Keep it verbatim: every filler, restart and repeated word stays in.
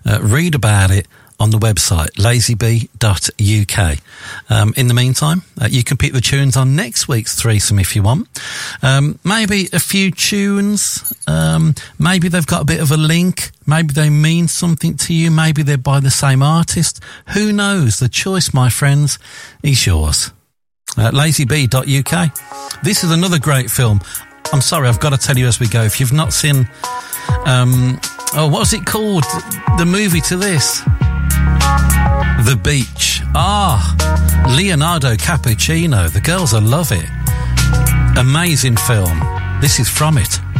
uh, read about it on the website, lazybee dot U K. Um, in the meantime, uh, you can pick the tunes on next week's threesome if you want. Um, maybe a few tunes, um, maybe they've got a bit of a link, maybe they mean something to you, maybe they're by the same artist. Who knows? The choice, my friends, is yours. Uh, lazybee dot U K. This is another great film. I'm sorry, I've got to tell you as we go, if you've not seen, um, oh, what's it called? The movie to this? The Beach. Ah, Leonardo Cappuccino. The girls will love it. Amazing film. This is from it.